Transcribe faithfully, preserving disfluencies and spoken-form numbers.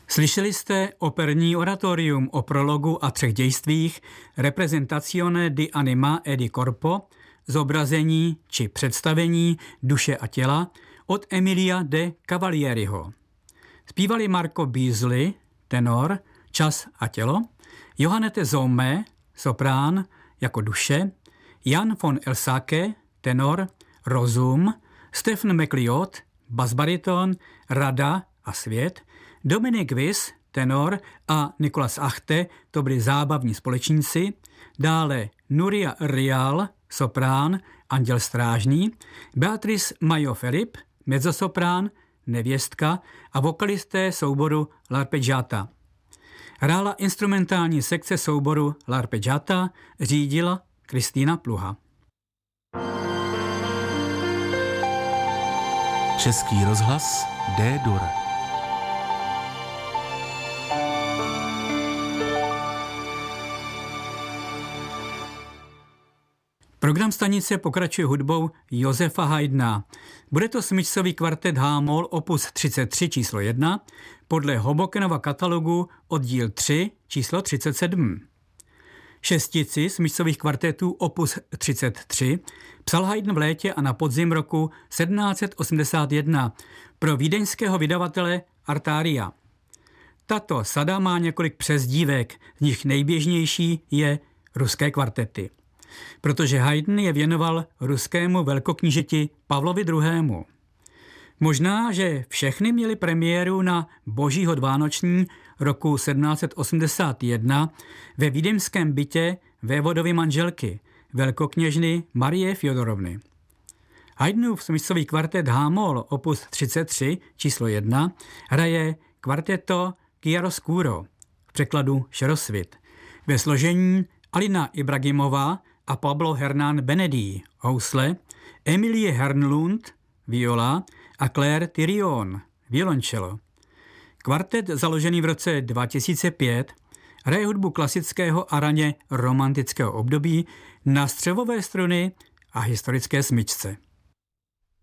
Slyšeli jste operní oratorium o prologu a třech dějstvích Representazione di anima e di corpo, zobrazení či představení duše a těla od Emilia de Cavalieriho. Zpívali Marco Beasley, tenor, čas a tělo, Johannete Zomme, soprán, jako duše, Jan von Elsake, tenor, rozum, Stephen McLeod, basbariton, rada a svět, Dominik Wiss, tenor a Nicolas Achte, to byli zábavní společníci, dále Nuria Rial, soprán, anděl strážný, Beatrice Mayo Filip, mezzosoprán, nevěstka a vokalisté souboru L'Arpeggiata. Hrála instrumentální sekce souboru L'Arpeggiata, řídila Kristýna Pluha. Český rozhlas D-dur. Program stanice pokračuje hudbou Josefa Haydna. Bude to smyčcový kvartet H-moll opus třicet tři číslo jedna podle Hobokenova katalogu oddíl tři číslo třicet sedm. Šestici smyčcových kvartetů opus třicet tři psal Haydn v létě a na podzim roku sedmnáct osmdesát jedna pro vídeňského vydavatele Artaria. Tato sada má několik přezdívek, z nich nejběžnější je ruské kvartety, protože Haydn je věnoval ruskému velkoknížeti Pavlovi druhému. Možná, že všechny měly premiéru na Božího Vánoční roku sedmnáct osmdesát jedna ve vídeňském bytě vévodovy manželky, velkokněžny Marie Fjodorovny. Haydnův smyčcový kvartet H-moll opus třicet tři číslo jedna hraje kvarteto Chiaroscuro, v překladu Šerosvit, ve složení Alina Ibragimová a Pablo Hernán Benedí, housle, Emilie Hernlund, viola a Claire Thirion, violoncello. Kvartet, založený v roce dva tisíce pět, hraje hudbu klasického a raně romantického období na střevové struny a historické smyčce.